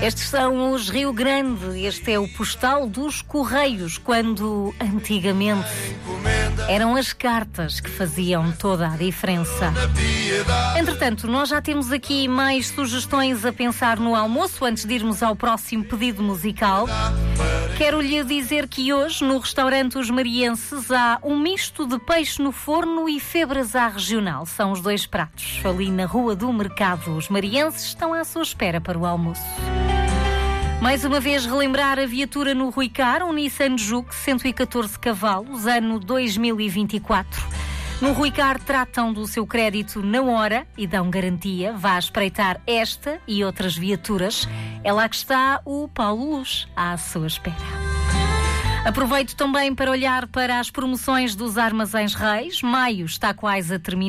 Estes são os Rio Grande. Este é o postal dos Correios, quando antigamente eram as cartas que faziam toda a diferença. Entretanto, nós já temos aqui mais sugestões a pensar no almoço antes de irmos ao próximo pedido musical. Quero-lhe dizer que hoje, no restaurante Os Marienses, há um misto de peixe no forno e febras à regional. São os dois pratos. Ali na Rua do Mercado, os marienses estão à sua espera para o almoço. Mais uma vez, relembrar a viatura no Rui Car, um Nissan Juke, 114 cavalos, ano 2024. No Rui Car tratam do seu crédito na hora e dão garantia. Vá espreitar esta e outras viaturas. É lá que está o Paulo Luz, à sua espera. Aproveito também para olhar para as promoções dos Armazéns Reis. Maio está quase a terminar.